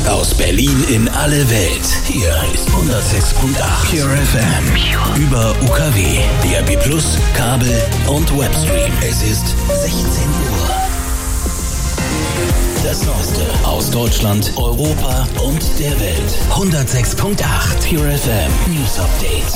Aus Berlin in alle Welt. Hier ist 106.8 Pure FM. Über UKW, DAB+, Kabel und Webstream. Es ist 16 Uhr. Das Neueste aus Deutschland, Europa und der Welt. 106.8 Pure FM News Update.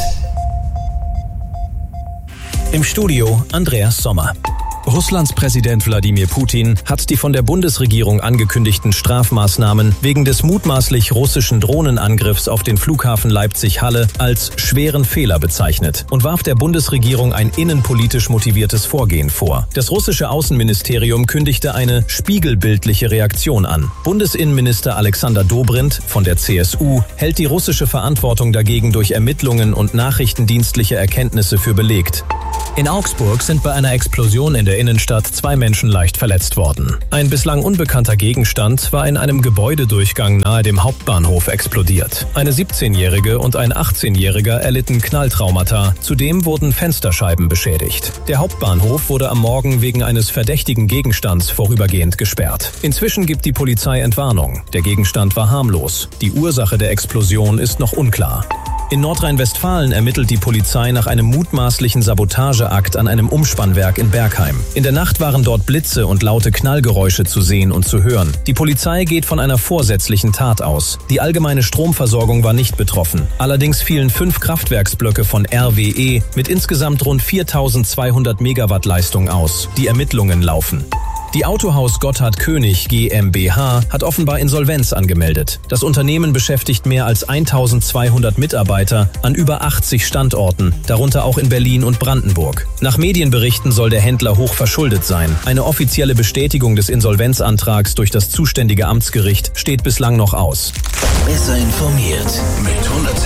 Im Studio Andreas Sommer. Russlands Präsident Wladimir Putin hat die von der Bundesregierung angekündigten Strafmaßnahmen wegen des mutmaßlich russischen Drohnenangriffs auf den Flughafen Leipzig-Halle als schweren Fehler bezeichnet und warf der Bundesregierung ein innenpolitisch motiviertes Vorgehen vor. Das russische Außenministerium kündigte eine spiegelbildliche Reaktion an. Bundesinnenminister Alexander Dobrindt von der CSU hält die russische Verantwortung dagegen durch Ermittlungen und nachrichtendienstliche Erkenntnisse für belegt. In Augsburg sind bei einer Explosion in der Innenstadt 2 Menschen leicht verletzt worden. Ein bislang unbekannter Gegenstand war in einem Gebäudedurchgang nahe dem Hauptbahnhof explodiert. Eine 17-Jährige und ein 18-Jähriger erlitten Knalltraumata. Zudem wurden Fensterscheiben beschädigt. Der Hauptbahnhof wurde am Morgen wegen eines verdächtigen Gegenstands vorübergehend gesperrt. Inzwischen gibt die Polizei Entwarnung. Der Gegenstand war harmlos. Die Ursache der Explosion ist noch unklar. In Nordrhein-Westfalen ermittelt die Polizei nach einem mutmaßlichen Sabotageakt an einem Umspannwerk in Bergheim. In der Nacht waren dort Blitze und laute Knallgeräusche zu sehen und zu hören. Die Polizei geht von einer vorsätzlichen Tat aus. Die allgemeine Stromversorgung war nicht betroffen. Allerdings fielen 5 Kraftwerksblöcke von RWE mit insgesamt rund 4.200 Megawatt Leistung aus. Die Ermittlungen laufen. Die Autohaus Gotthard König GmbH hat offenbar Insolvenz angemeldet. Das Unternehmen beschäftigt mehr als 1.200 Mitarbeiter an über 80 Standorten, darunter auch in Berlin und Brandenburg. Nach Medienberichten soll der Händler hoch verschuldet sein. Eine offizielle Bestätigung des Insolvenzantrags durch das zuständige Amtsgericht steht bislang noch aus. Besser informiert mit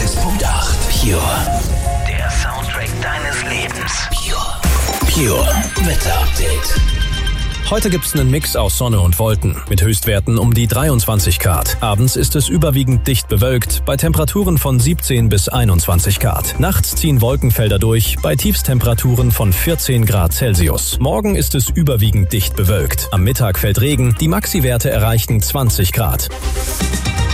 106.8 Pure. Der Soundtrack deines Lebens. Pure Wetter Update. Heute gibt's einen Mix aus Sonne und Wolken mit Höchstwerten um die 23 Grad. Abends ist es überwiegend dicht bewölkt bei Temperaturen von 17 bis 21 Grad. Nachts ziehen Wolkenfelder durch bei Tiefstemperaturen von 14 Grad Celsius. Morgen ist es überwiegend dicht bewölkt. Am Mittag fällt Regen, die Maxi-Werte erreichen 20 Grad.